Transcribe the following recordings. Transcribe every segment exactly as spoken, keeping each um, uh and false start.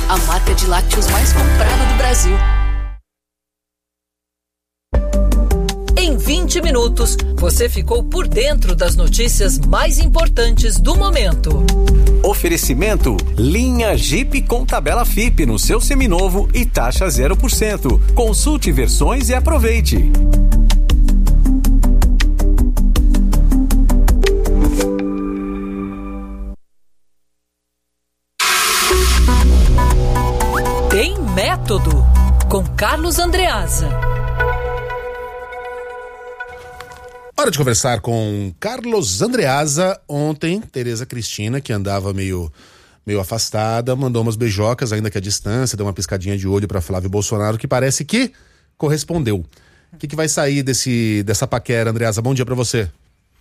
a marca de lácteos mais comprada do Brasil. Em vinte minutos, você ficou por dentro das notícias mais importantes do momento. Oferecimento: linha Jeep com tabela F I P no seu seminovo e taxa zero por cento. Consulte versões e aproveite. Tem Método, com Carlos Andreasa. Hora de conversar com Carlos Andreasa. Ontem, Tereza Cristina, que andava meio, meio afastada, mandou umas beijocas, ainda que à distância, deu uma piscadinha de olho para Flávio Bolsonaro, que parece que correspondeu. O que, que vai sair desse, dessa paquera, Andreasa? Bom dia para você.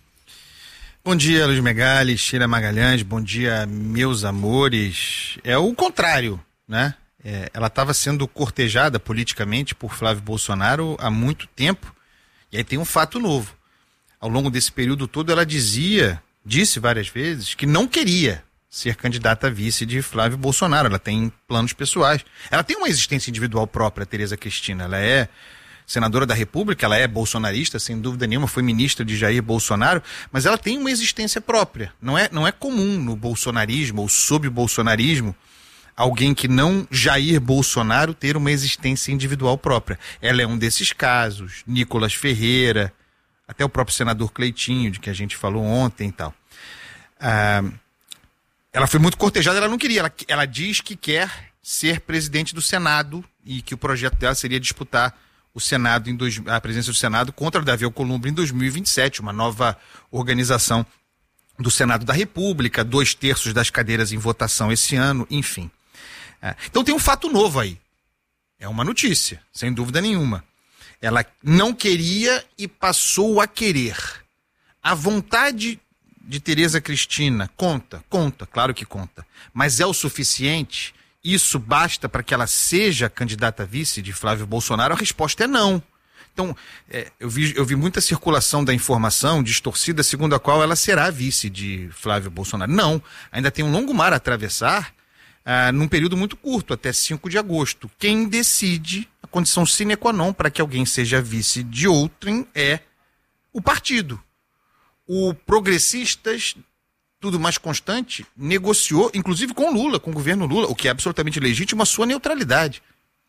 Bom dia, Luiz Megali, Sheila Magalhães, bom dia, meus amores. É o contrário, né? É, ela estava sendo cortejada politicamente por Flávio Bolsonaro há muito tempo, e aí tem um fato novo. Ao longo desse período todo, ela dizia, disse várias vezes, que não queria ser candidata a vice de Flávio Bolsonaro. Ela tem planos pessoais. Ela tem uma existência individual própria, Tereza Cristina. Ela é senadora da República, ela é bolsonarista, sem dúvida nenhuma, foi ministra de Jair Bolsonaro, mas ela tem uma existência própria. Não é, não é comum no bolsonarismo ou sob o bolsonarismo alguém que não Jair Bolsonaro ter uma existência individual própria. Ela é um desses casos. Nicolas Ferreira, até o próprio senador Cleitinho, de que a gente falou ontem e tal. Ah, ela foi muito cortejada, ela não queria. Ela, ela diz que quer ser presidente do Senado e que o projeto dela seria disputar o Senado em dois, a presidência do Senado contra o Davi Alcolumbre em dois mil e vinte e sete, uma nova organização do Senado da República, dois terços das cadeiras em votação esse ano, enfim. Ah, então tem um fato novo aí. É uma notícia, sem dúvida nenhuma. Ela não queria e passou a querer. A vontade de Tereza Cristina conta, conta, claro que conta. Mas é o suficiente? Isso basta para que ela seja candidata a vice de Flávio Bolsonaro? A resposta é não. Então, é, eu, vi, eu vi muita circulação da informação distorcida, segundo a qual ela será vice de Flávio Bolsonaro. Não, ainda tem um longo mar a atravessar, ah, num período muito curto, até cinco de agosto. Quem decide a condição sine qua non para que alguém seja vice de outrem é o partido. O Progressistas, tudo mais constante, negociou, inclusive com Lula, com o governo Lula, o que é absolutamente legítimo, a sua neutralidade.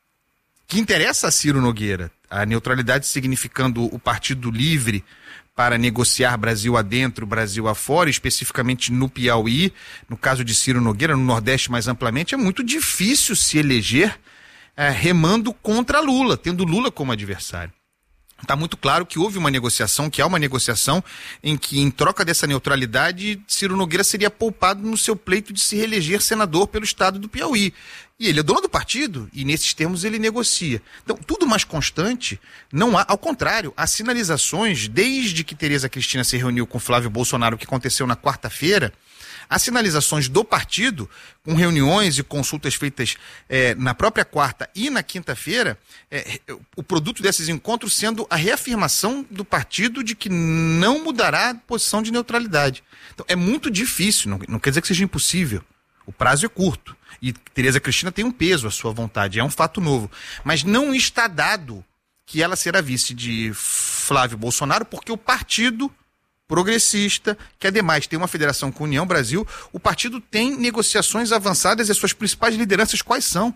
Que interessa a Ciro Nogueira. A neutralidade significando o Partido Livre para negociar Brasil adentro, Brasil afora, especificamente no Piauí, no caso de Ciro Nogueira, no Nordeste mais amplamente, é muito difícil se eleger é, remando contra Lula, tendo Lula como adversário. Está muito claro que houve uma negociação, que há uma negociação em que, em troca dessa neutralidade, Ciro Nogueira seria poupado no seu pleito de se reeleger senador pelo estado do Piauí. E ele é dono do partido e, nesses termos, ele negocia. Então, tudo mais constante, não há, ao contrário, há sinalizações, desde que Tereza Cristina se reuniu com Flávio Bolsonaro, o que aconteceu na quarta-feira, há sinalizações do partido, com reuniões e consultas feitas é, na própria quarta e na quinta-feira, é, o produto desses encontros sendo a reafirmação do partido de que não mudará a posição de neutralidade. Então é muito difícil, não, não quer dizer que seja impossível. O prazo é curto. E Tereza Cristina tem um peso à sua vontade, é um fato novo. Mas não está dado que ela será vice de Flávio Bolsonaro, porque o partido progressista, que ademais tem uma federação com a União Brasil, o partido tem negociações avançadas e as suas principais lideranças quais são?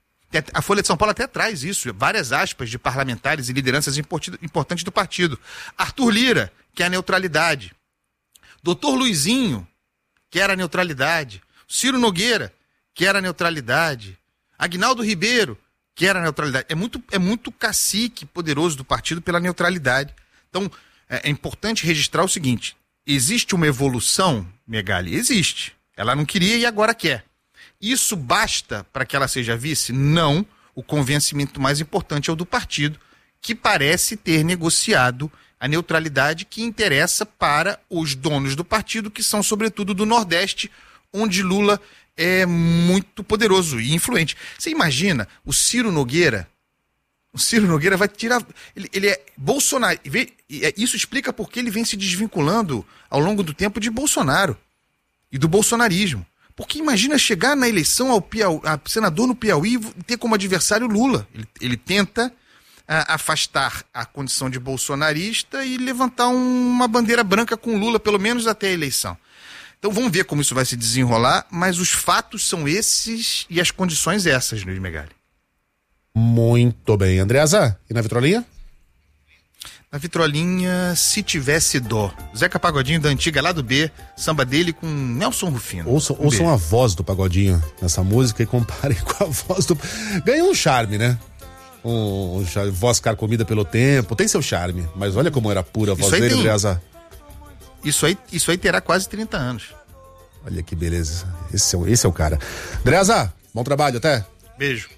A Folha de São Paulo até traz isso, várias aspas de parlamentares e lideranças importantes do partido. Arthur Lira, que é a neutralidade. Doutor Luizinho, que era a neutralidade. Ciro Nogueira, que era a neutralidade. Aguinaldo Ribeiro, que era a neutralidade. É muito, é muito cacique poderoso do partido pela neutralidade. Então, é importante registrar o seguinte: existe uma evolução, Megali? Existe. Ela não queria e agora quer. Isso basta para que ela seja vice? Não. O convencimento mais importante é o do partido, que parece ter negociado a neutralidade que interessa para os donos do partido, que são sobretudo do Nordeste, onde Lula é muito poderoso e influente. Você imagina o Ciro Nogueira? O Ciro Nogueira vai tirar... Ele, ele é Bolsonaro. Isso explica porque ele vem se desvinculando ao longo do tempo de Bolsonaro e do bolsonarismo. Porque imagina chegar na eleição ao Piauí, a senador no Piauí e ter como adversário Lula. Ele, ele tenta a, afastar a condição de bolsonarista e levantar um, uma bandeira branca com Lula, pelo menos até a eleição. Então vamos ver como isso vai se desenrolar, mas os fatos são esses e as condições essas, Luiz Megali. Muito bem. Andreasa, e na vitrolinha? Na vitrolinha, Se Tivesse Dó. Zeca Pagodinho da antiga lá do B, samba dele com Nelson Rufino. Ouçam, um ouçam a voz do Pagodinho nessa música e comparem com a voz do... Ganhou um charme, né? Um, um charme, voz carcomida pelo tempo, tem seu charme, mas olha como era pura a voz dele, tem... Andreasa. Isso aí, isso aí terá quase trinta anos. Olha que beleza. Esse é, esse é o cara. Andreasa, bom trabalho, até. Beijo.